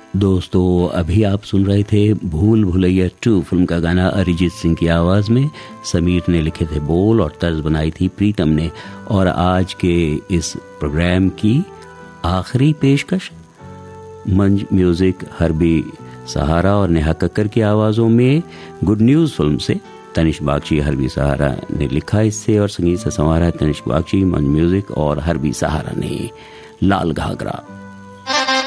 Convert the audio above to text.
दोस्तों, अभी आप सुन रहे थे भूल भुलैया 2 फिल्म का गाना अरिजीत सिंह की आवाज़ में। समीर ने लिखे थे बोल और तर्ज बनाई थी प्रीतम ने। और आज के इस प्रोग्राम की आखिरी पेशकश मंज म्यूजिक हरबी सहारा और नेहा कक्कर की आवाज़ों में गुड न्यूज़ फिल्म से तनिष्क बागची हरबी सहारा ने लिखा इससे और संगीत से संवारा तनिष्क बागची, मंज म्यूजिक और हरबी सहारा ने। लाल घाघरा।